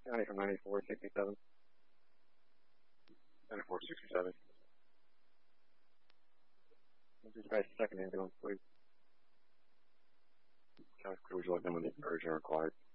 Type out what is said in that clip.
County from 9467. 9467. Dispatch second ambulance, please. County crew, would you like them with the urgent required?